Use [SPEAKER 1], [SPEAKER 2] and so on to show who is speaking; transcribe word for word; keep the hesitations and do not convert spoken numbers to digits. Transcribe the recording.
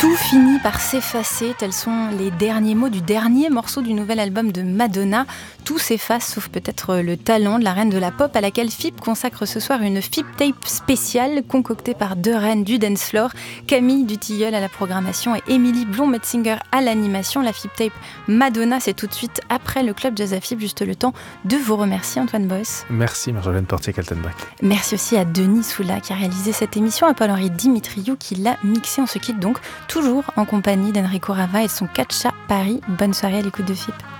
[SPEAKER 1] Tout finit par s'effacer, tels sont les derniers mots du dernier morceau du nouvel album de Madonna. Tout s'efface, sauf peut-être le talent de la reine de la pop, à laquelle F I P consacre ce soir une F I P tape spéciale concoctée par deux reines du dance floor, Camille Dutilleul à la programmation et Émilie Blond-Metzinger à l'animation. La F I P tape Madonna, c'est tout de suite après le Club Jazz à F I P. Juste le temps de vous remercier, Antoine Boes.
[SPEAKER 2] Merci Marjolaine Portier-Kaltenbach.
[SPEAKER 1] Merci aussi à Denis Soula qui a réalisé cette émission, à Paul-Henri Dimitriou qui l'a mixé. On se quitte donc toujours en compagnie d'Enrico Rava et de son Catcha Paris. Bonne soirée à l'écoute de F I P.